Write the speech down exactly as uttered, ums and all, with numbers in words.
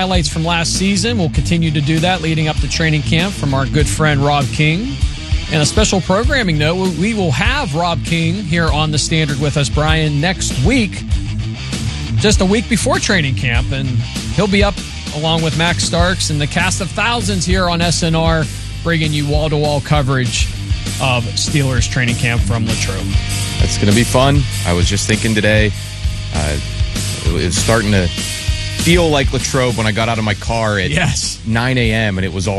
highlights from last season. We'll continue to do that leading up to training camp from our good friend Rob King. And a special programming note, we will have Rob King here on The Standard with us, Brian, next week, just a week before training camp. And he'll be up along with Max Starks and the cast of thousands here on S N R, bringing you wall-to-wall coverage of Steelers training camp from Latrobe. It's going to be fun. I was just thinking today, uh, it was starting to feel like Latrobe when I got out of my car at yes. nine a.m. and it was all